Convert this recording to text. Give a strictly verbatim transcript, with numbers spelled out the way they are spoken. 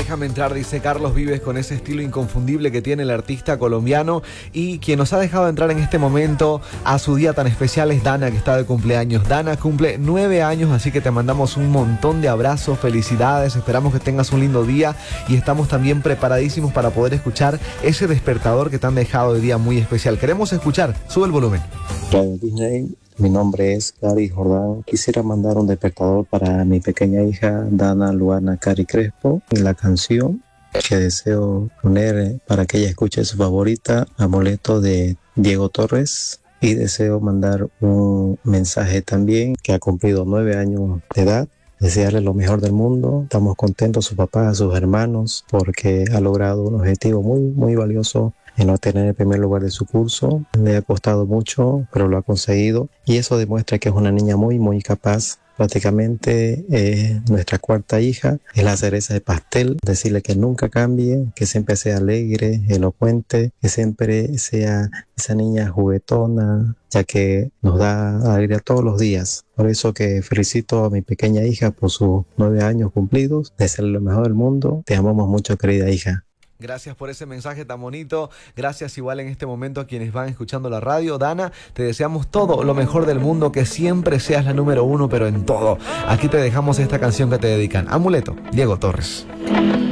Déjame entrar, dice Carlos Vives, con ese estilo inconfundible que tiene el artista colombiano. Y quien nos ha dejado entrar en este momento a su día tan especial es Dana, que está de cumpleaños. Dana cumple nueve años, así que te mandamos un montón de abrazos, felicidades, esperamos que tengas un lindo día y estamos también preparadísimos para poder escuchar ese despertador que te han dejado hoy día muy especial. Queremos escuchar, sube el volumen. Radio Disney, mi nombre es Cari Jordán. Quisiera mandar un despertador para mi pequeña hija Dana Luana Cari Crespo y la canción que deseo poner para que ella escuche su favorita, Amuleto de Diego Torres. Y deseo mandar un mensaje también que ha cumplido nueve años de edad. Desearle lo mejor del mundo. Estamos contentos, su papá, a sus hermanos, porque ha logrado un objetivo muy, muy valioso en obtener el primer lugar de su curso. Le ha costado mucho, pero lo ha conseguido. Y eso demuestra que es una niña muy, muy capaz. Prácticamente eh, nuestra cuarta hija es la cereza de pastel. Decirle que nunca cambie, que siempre sea alegre, elocuente, que siempre sea esa niña juguetona, ya que nos da alegría todos los días. Por eso que felicito a mi pequeña hija por sus nueve años cumplidos. Desearle lo mejor del mundo. Te amamos mucho, querida hija. Gracias por ese mensaje tan bonito. Gracias igual en este momento a quienes van escuchando la radio. Dana, te deseamos todo lo mejor del mundo, que siempre seas la número uno, pero en todo. Aquí te dejamos esta canción que te dedican. Amuleto, Diego Torres.